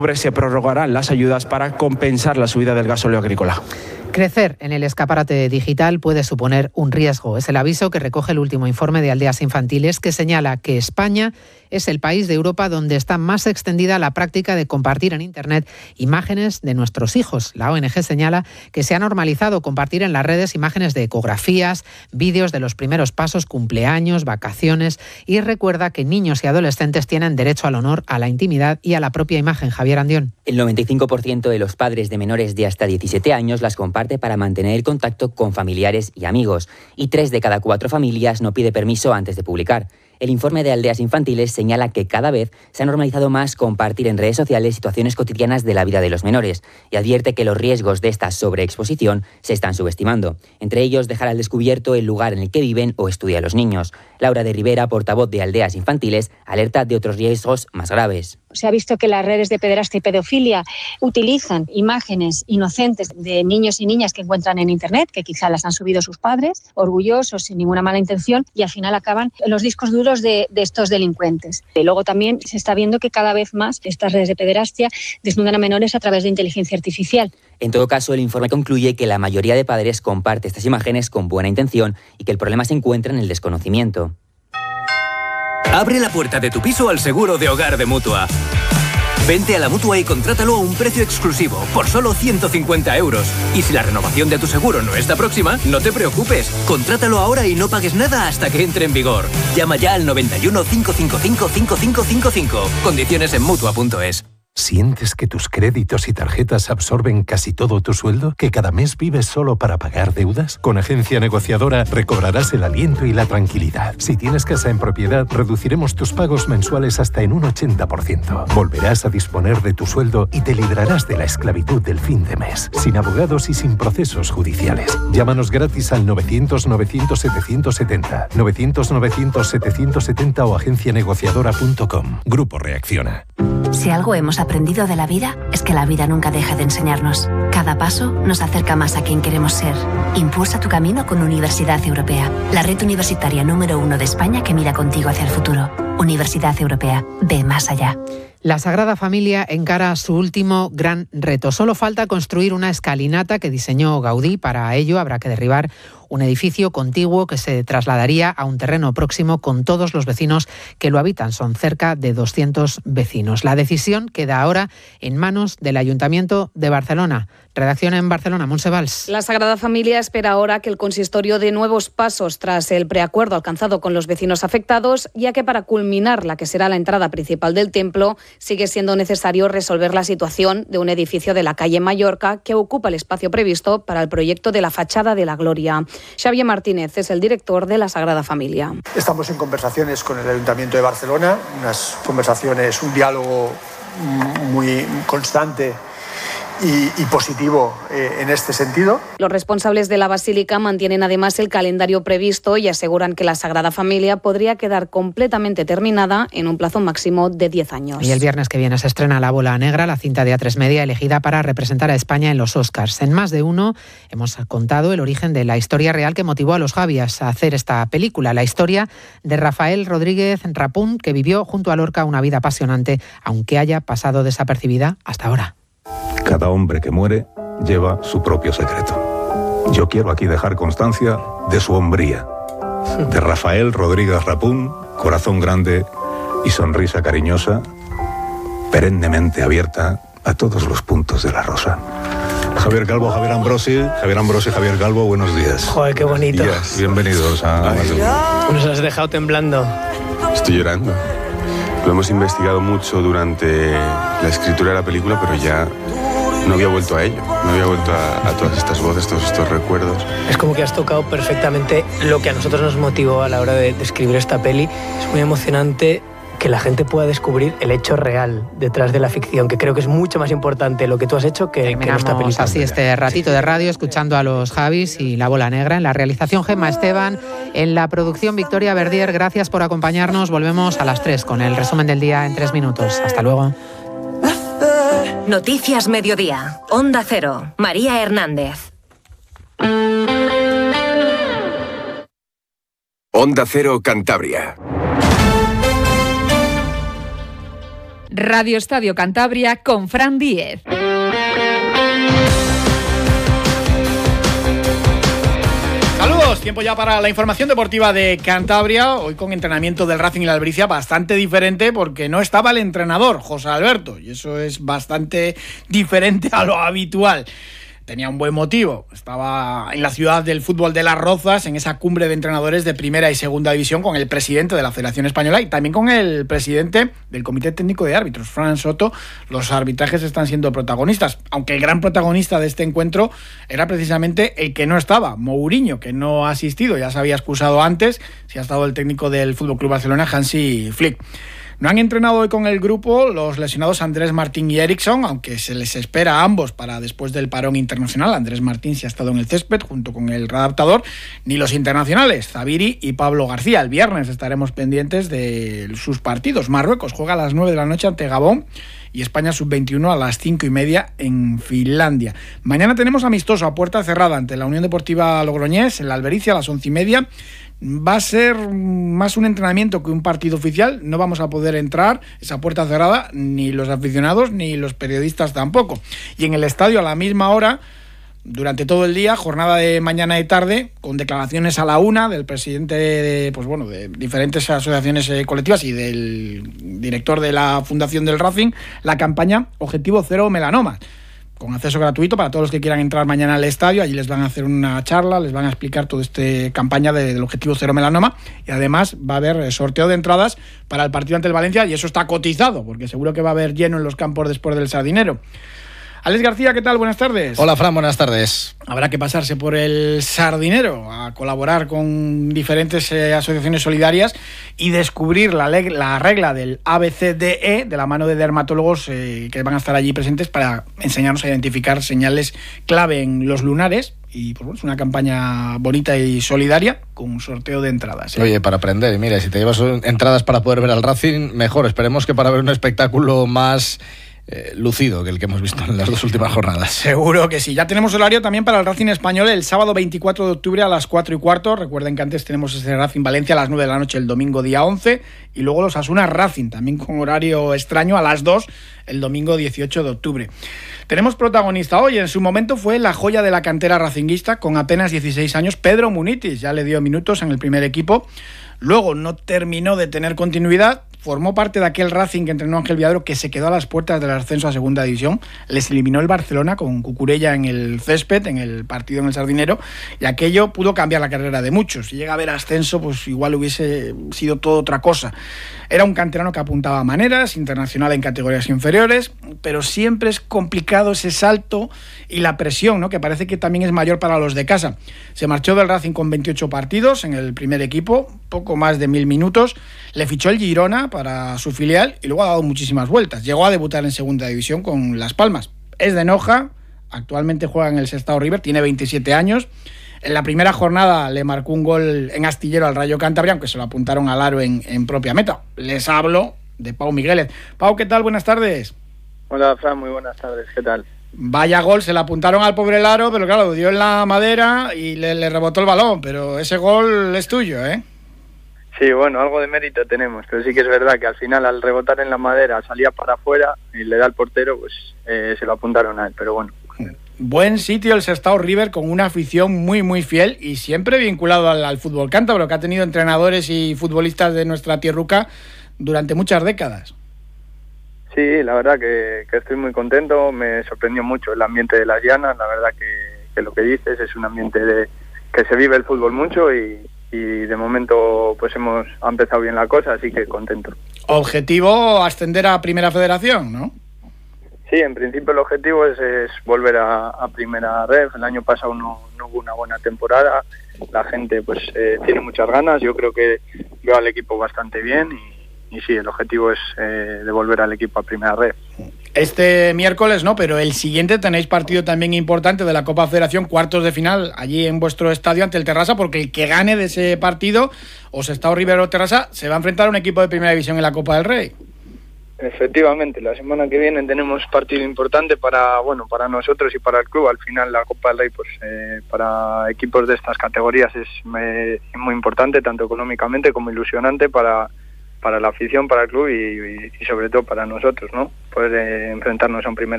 Se prorrogarán las ayudas para compensar la subida del gasóleo agrícola. Crecer en el escaparate digital puede suponer un riesgo. Es el aviso que recoge el último informe de Aldeas Infantiles, que señala que España es el país de Europa donde está más extendida la práctica de compartir en Internet imágenes de nuestros hijos. La ONG señala que se ha normalizado compartir en las redes imágenes de ecografías, vídeos de los primeros pasos, cumpleaños, vacaciones, y recuerda que niños y adolescentes tienen derecho al honor, a la intimidad y a la propia imagen. Javier Andión. El 95% de los padres de menores de hasta 17 años las comparte para mantener el contacto con familiares y amigos, y 3 de cada 4 familias no pide permiso antes de publicar. El informe de Aldeas Infantiles señala que cada vez se ha normalizado más compartir en redes sociales situaciones cotidianas de la vida de los menores, y advierte que los riesgos de esta sobreexposición se están subestimando. Entre ellos, dejar al descubierto el lugar en el que viven o estudian los niños. Laura de Rivera, portavoz de Aldeas Infantiles, alerta de otros riesgos más graves. Se ha visto que las redes de pederastia y pedofilia utilizan imágenes inocentes de niños y niñas que encuentran en Internet, que quizá las han subido sus padres, orgullosos, sin ninguna mala intención, y al final acaban en los discos duros de estos delincuentes. Y luego también se está viendo que cada vez más estas redes de pederastia desnudan a menores a través de inteligencia artificial. En todo caso, el informe concluye que la mayoría de padres comparte estas imágenes con buena intención y que el problema se encuentra en el desconocimiento. Abre la puerta de tu piso al seguro de hogar de Mutua. Vente a la Mutua y contrátalo a un precio exclusivo, por solo 150 €. Y si la renovación de tu seguro no está próxima, no te preocupes. Contrátalo ahora y no pagues nada hasta que entre en vigor. Llama ya al 91 555 5555. Condiciones en Mutua.es. ¿Sientes que tus créditos y tarjetas absorben casi todo tu sueldo? ¿Que cada mes vives solo para pagar deudas? Con Agencia Negociadora recobrarás el aliento y la tranquilidad. Si tienes casa en propiedad, reduciremos tus pagos mensuales hasta en un 80%. Volverás a disponer de tu sueldo y te librarás de la esclavitud del fin de mes, sin abogados y sin procesos judiciales. Llámanos gratis al 900-900-770, 900-900-770 o agencianegociadora.com. Grupo Reacciona. Si algo hemos aprendido de la vida, es que la vida nunca deja de enseñarnos. Cada paso nos acerca más a quien queremos ser. Impulsa tu camino con Universidad Europea, la red universitaria número 1 de España que mira contigo hacia el futuro. Universidad Europea, ve más allá. La Sagrada Familia encara su último gran reto. Solo falta construir una escalinata que diseñó Gaudí. Para ello habrá que derribar un edificio contiguo que se trasladaría a un terreno próximo con todos los vecinos que lo habitan. Son cerca de 200 vecinos. La decisión queda ahora en manos del Ayuntamiento de Barcelona. Redacción en Barcelona, Montse Valls. La Sagrada Familia espera ahora que el consistorio dé nuevos pasos tras el preacuerdo alcanzado con los vecinos afectados, ya que para culminar la que será la entrada principal del templo, sigue siendo necesario resolver la situación de un edificio de la calle Mallorca que ocupa el espacio previsto para el proyecto de la fachada de la Gloria. Xavier Martínez es el director de la Sagrada Familia. Estamos en conversaciones con el Ayuntamiento de Barcelona, unas conversaciones, un diálogo muy constante y positivo en este sentido. Los responsables de la Basílica mantienen además el calendario previsto y aseguran que la Sagrada Familia podría quedar completamente terminada en un plazo máximo de 10 años. Y el viernes que viene se estrena La Bola Negra, la cinta de A3 Media elegida para representar a España en los Oscars. En Más de Uno hemos contado el origen de la historia real que motivó a los Javias a hacer esta película, la historia de Rafael Rodríguez Rapún, que vivió junto a Lorca una vida apasionante, aunque haya pasado desapercibida hasta ahora. Cada hombre que muere lleva su propio secreto. Yo quiero aquí dejar constancia de su hombría. De Rafael Rodríguez Rapún, corazón grande y sonrisa cariñosa, perennemente abierta a todos los puntos de la rosa. Javier Calvo, Javier Ambrosi, Javier Calvo, buenos días. Joder, qué bonito. Bienvenidos a Más de Uno. Nos has dejado temblando. Estoy llorando. Lo hemos investigado mucho durante la escritura de la película, pero ya no había vuelto a ello. No había vuelto a todas estas voces, todos estos recuerdos. Es como que has tocado perfectamente lo que a nosotros nos motivó a la hora de escribir esta peli. Es muy emocionante que la gente pueda descubrir el hecho real detrás de la ficción, que creo que es mucho más importante lo que tú has hecho que nuestra película. Así este ratito de radio escuchando a los Javis y La Bola Negra. En la realización Gemma Esteban, en la producción Victoria Verdier. Gracias por acompañarnos. Volvemos a las 3 con el resumen del día en 3 minutos. Hasta luego. Noticias Mediodía. Onda Cero. María Hernández. Onda Cero Cantabria. Radio Estadio Cantabria con Fran Díez. Saludos, tiempo ya para la información deportiva de Cantabria, hoy con entrenamiento del Racing y la Albricia bastante diferente porque no estaba el entrenador, José Alberto, y eso es bastante diferente a lo habitual. Tenía un buen motivo, estaba en la ciudad del fútbol de Las Rozas, en esa cumbre de entrenadores de primera y segunda división con el presidente de la Federación Española y también con el presidente del Comité Técnico de Árbitros, Fran Soto. Los arbitrajes están siendo protagonistas, aunque el gran protagonista de este encuentro era precisamente el que no estaba, Mourinho, que no ha asistido, ya se había excusado antes, si ha estado el técnico del FC Barcelona, Hansi Flick. No han entrenado hoy con el grupo los lesionados Andrés Martín y Eriksson, aunque se les espera a ambos para después del parón internacional. Andrés Martín sí ha estado en el césped junto con el readaptador, ni los internacionales, Zaviri y Pablo García. El viernes estaremos pendientes de sus partidos. Marruecos juega a las 9 de la noche ante Gabón y España sub-21 a las 5:30 en Finlandia. Mañana tenemos amistoso a puerta cerrada ante la Unión Deportiva Logroñés en la Albericia a las 11:30. Va a ser más un entrenamiento que un partido oficial. No vamos a poder entrar esa puerta cerrada, ni los aficionados ni los periodistas tampoco. Y en el estadio a la misma hora, durante todo el día, jornada de mañana y tarde, con declaraciones a la una del presidente de diferentes asociaciones colectivas y del director de la Fundación del Racing, la campaña Objetivo Cero Melanoma, con acceso gratuito para todos los que quieran entrar mañana al estadio. Allí les van a hacer una charla, les van a explicar toda esta campaña del Objetivo Cero Melanoma y además va a haber sorteo de entradas para el partido ante el Valencia y eso está cotizado porque seguro que va a haber lleno en los campos después del Sardinero. Alex García, ¿qué tal? Buenas tardes. Hola, Fran, buenas tardes. Habrá que pasarse por el Sardinero a colaborar con diferentes asociaciones solidarias y descubrir la regla del ABCDE de la mano de dermatólogos que van a estar allí presentes para enseñarnos a identificar señales clave en los lunares. Y pues, es una campaña bonita y solidaria con un sorteo de entradas. Oye, para aprender, mira, si te llevas entradas para poder ver al Racing, mejor. Esperemos que para ver un espectáculo más lucido que el que hemos visto en las dos últimas jornadas. Seguro que sí. Ya tenemos horario también para el Racing Español el sábado 24 de octubre a las 4:15. Recuerden que antes tenemos ese Racing Valencia a las 9 de la noche el domingo día 11 y luego los Asuna Racing también con horario extraño a las 2 el domingo 18 de octubre. Tenemos protagonista hoy. En su momento fue la joya de la cantera racinguista con apenas 16 años, Pedro Munitis. Ya le dio minutos en el primer equipo. Luego no terminó de tener continuidad. Formó parte de aquel Racing que entrenó Ángel Viadro que se quedó a las puertas del ascenso a segunda división. Les eliminó el Barcelona con Cucurella en el césped, en el partido en el Sardinero, y aquello pudo cambiar la carrera de muchos. Si llega a haber ascenso, pues igual hubiese sido todo otra cosa. Era un canterano que apuntaba maneras, internacional en categorías inferiores, pero siempre es complicado ese salto y la presión, ¿no? Que parece que también es mayor para los de casa. Se marchó del Racing con 28 partidos en el primer equipo, poco más de 1000 minutos. Le fichó el Girona para su filial y luego ha dado muchísimas vueltas. Llegó a debutar en segunda división con Las Palmas. Es de Noja, actualmente juega en el Sestao River, tiene 27 años. En la primera jornada le marcó un gol en Astillero al Rayo Cantabria, aunque se lo apuntaron al aro en propia meta. Les hablo de Pau Migueles. Pau, ¿qué tal? Buenas tardes. Hola, Fran, muy buenas tardes. ¿Qué tal? Vaya gol, se le apuntaron al pobre Laro, pero claro, dio en la madera y le rebotó el balón. Pero ese gol es tuyo, ¿eh? Sí, bueno, algo de mérito tenemos, pero sí que es verdad que al final al rebotar en la madera salía para afuera y le da al portero, pues se lo apuntaron a él, pero bueno. Buen sitio el Sestao River con una afición muy muy fiel y siempre vinculado al fútbol cántabro, que ha tenido entrenadores y futbolistas de nuestra tierruca durante muchas décadas. Sí, la verdad que estoy muy contento, me sorprendió mucho el ambiente de las llanas, la verdad que lo que dices es un ambiente que se vive el fútbol mucho y de momento pues ha empezado bien la cosa, así que contento. Objetivo ascender a Primera Federación, ¿no? Sí, en principio el objetivo es volver a Primera Ref. El año pasado no hubo una buena temporada, la gente pues tiene muchas ganas, yo creo que veo al equipo bastante bien y sí, el objetivo es de volver al equipo a Primera Ref. Este miércoles no, pero el siguiente tenéis partido también importante de la Copa Federación, cuartos de final, allí en vuestro estadio ante el Terrassa, porque el que gane de ese partido, o Sestao River o Terrassa, se va a enfrentar a un equipo de Primera División en la Copa del Rey. Efectivamente, la semana que viene tenemos partido importante para nosotros y para el club. Al final la Copa del Rey pues para equipos de estas categorías es muy importante, tanto económicamente como ilusionante para la afición, para el club y sobre todo para nosotros, ¿no? Poder enfrentarnos a un Primera